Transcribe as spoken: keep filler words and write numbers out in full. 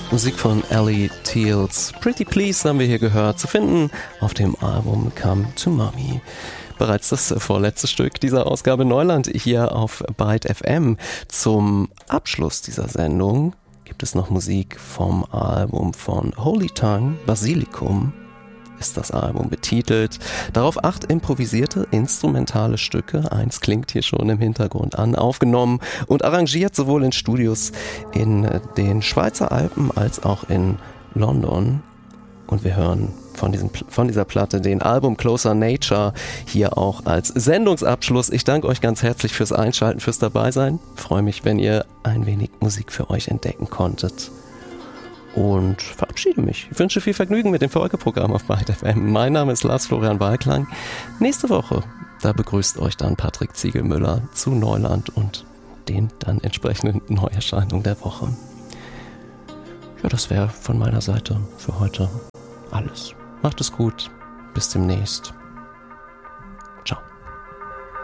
Musik von Ellie Teals. Pretty Please haben wir hier gehört, zu finden auf dem Album Come to Mommy. Bereits das vorletzte Stück dieser Ausgabe Neuland hier auf Byte F M. Zum Abschluss dieser Sendung gibt es noch Musik vom Album von Holy Tongue, Basilikum ist das Album betitelt. Darauf acht improvisierte instrumentale Stücke, eins klingt hier schon im Hintergrund an, aufgenommen und arrangiert sowohl in Studios in den Schweizer Alpen als auch in London. Und wir hören von, diesem, von dieser Platte den Album Closer Nature hier auch als Sendungsabschluss. Ich danke euch ganz herzlich fürs Einschalten, fürs Dabeisein. Ich freue mich, wenn ihr ein wenig Musik für euch entdecken konntet. Und verabschiede mich. Ich wünsche viel Vergnügen mit dem Folgeprogramm auf Byte F M. Mein Name ist Lars Florian Balklang. Nächste Woche, da begrüßt euch dann Patrick Ziegelmüller zu Neuland und den dann entsprechenden Neuerscheinungen der Woche. Ja, das wäre von meiner Seite für heute alles. Macht es gut. Bis demnächst.